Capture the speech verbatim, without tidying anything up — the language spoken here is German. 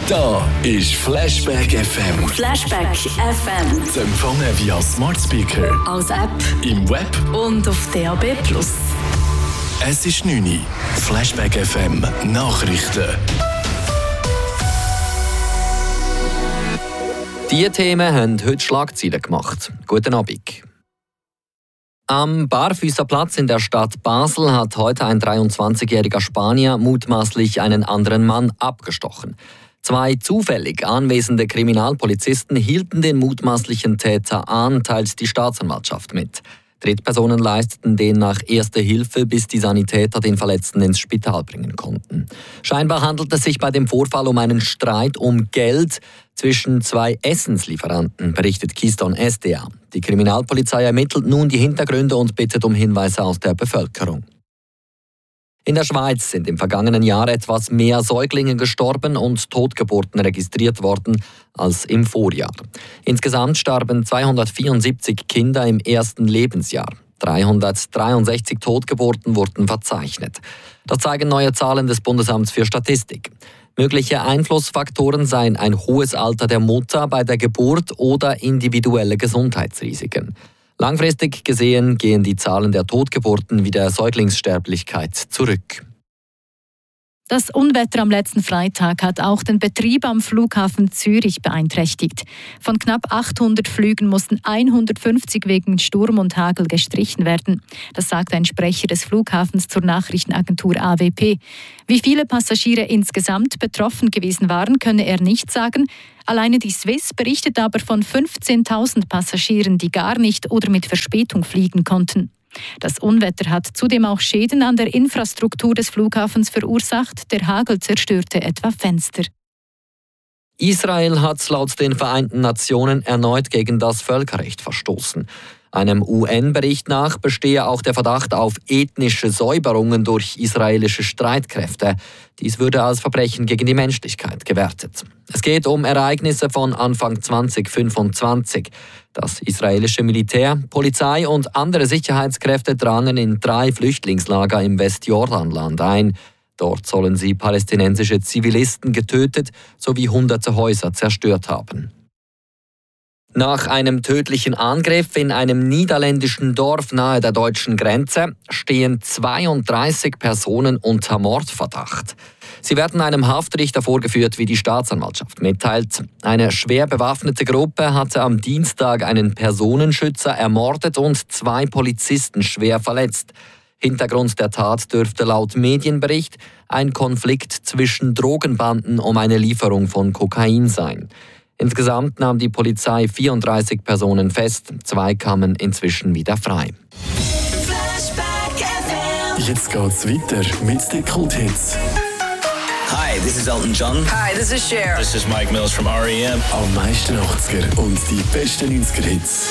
Da ist Flashback F M. Flashback F M. Zu empfangen via Smart Speaker, als App im Web und auf D A B plus. Es ist neun Uhr. Flashback F M Nachrichten. Diese Themen haben heute Schlagzeilen gemacht. Guten Abend. Am Barfüßerplatz in der Stadt Basel hat heute ein dreiundzwanzigjähriger Spanier mutmaßlich einen anderen Mann abgestochen. Zwei zufällig anwesende Kriminalpolizisten hielten den mutmaßlichen Täter an, teilt die Staatsanwaltschaft mit. Drittpersonen leisteten demnach erste Hilfe, bis die Sanitäter den Verletzten ins Spital bringen konnten. Scheinbar handelt es sich bei dem Vorfall um einen Streit um Geld zwischen zwei Essenslieferanten, berichtet Keystone S D A. Die Kriminalpolizei ermittelt nun die Hintergründe und bittet um Hinweise aus der Bevölkerung. In der Schweiz sind im vergangenen Jahr etwas mehr Säuglinge gestorben und Totgeburten registriert worden als im Vorjahr. Insgesamt starben zweihundertvierundsiebzig Kinder im ersten Lebensjahr. dreihundertdreiundsechzig Totgeburten wurden verzeichnet. Das zeigen neue Zahlen des Bundesamts für Statistik. Mögliche Einflussfaktoren seien ein hohes Alter der Mutter bei der Geburt oder individuelle Gesundheitsrisiken. Langfristig gesehen gehen die Zahlen der Totgeburten wie der Säuglingssterblichkeit zurück. Das Unwetter am letzten Freitag hat auch den Betrieb am Flughafen Zürich beeinträchtigt. Von knapp achthundert Flügen mussten hundertfünfzig wegen Sturm und Hagel gestrichen werden. Das sagt ein Sprecher des Flughafens zur Nachrichtenagentur A W P. Wie viele Passagiere insgesamt betroffen gewesen waren, könne er nicht sagen. Alleine die Swiss berichtet aber von fünfzehntausend Passagieren, die gar nicht oder mit Verspätung fliegen konnten. Das Unwetter hat zudem auch Schäden an der Infrastruktur des Flughafens verursacht. Der Hagel zerstörte etwa Fenster. Israel hat laut den Vereinten Nationen erneut gegen das Völkerrecht verstoßen. Einem U N-Bericht nach bestehe auch der Verdacht auf ethnische Säuberungen durch israelische Streitkräfte. Dies würde als Verbrechen gegen die Menschlichkeit gewertet. Es geht um Ereignisse von Anfang zwanzig fünfundzwanzig. Das israelische Militär, Polizei und andere Sicherheitskräfte drangen in drei Flüchtlingslager im Westjordanland ein. Dort sollen sie palästinensische Zivilisten getötet sowie hunderte Häuser zerstört haben. Nach einem tödlichen Angriff in einem niederländischen Dorf nahe der deutschen Grenze stehen zweiunddreißig Personen unter Mordverdacht. Sie werden einem Haftrichter vorgeführt, wie die Staatsanwaltschaft mitteilt. Eine schwer bewaffnete Gruppe hatte am Dienstag einen Personenschützer ermordet und zwei Polizisten schwer verletzt. Hintergrund der Tat dürfte laut Medienbericht ein Konflikt zwischen Drogenbanden um eine Lieferung von Kokain sein. Insgesamt nahm die Polizei vierunddreißig Personen fest. Zwei kamen inzwischen wieder frei. Jetzt geht's weiter mit den Kulthits. Hi, this is Elton John. Hi, this is Cher. This is Mike Mills from R E M. Am meisten achtziger und die besten neunziger Hits.